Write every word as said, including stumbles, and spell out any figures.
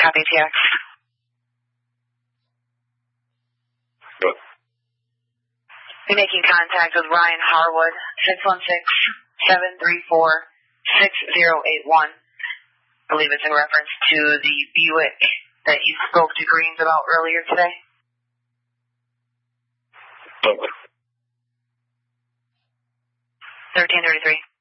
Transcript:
Copy T X. Good. Be making contact with Ryan Harwood, six one six, seven three four, six zero eight one. I believe it's in reference to the Buick that you spoke to Greens about earlier today. Okay. thirteen thirty-three.